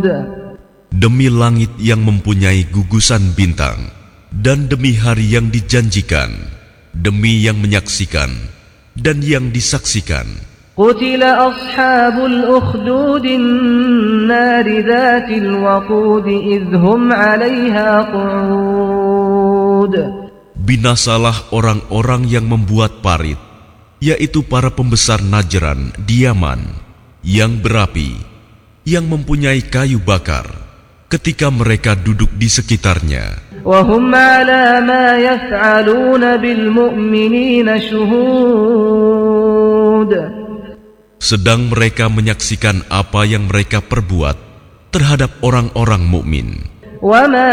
Demi langit yang mempunyai gugusan bintang, dan demi hari yang dijanjikan, demi yang menyaksikan dan yang disaksikan. قتل أصحاب الأخدود النار ذات الوقود إذ هم عليها قعود. Binasalah orang-orang yang membuat parit, yaitu para pembesar Najran di Yaman, yang berapi, yang mempunyai kayu bakar, ketika mereka duduk di sekitarnya. وهم على ما يفعلون بالمؤمنين شهود. Sedang mereka menyaksikan apa yang mereka perbuat terhadap orang-orang mukmin. وما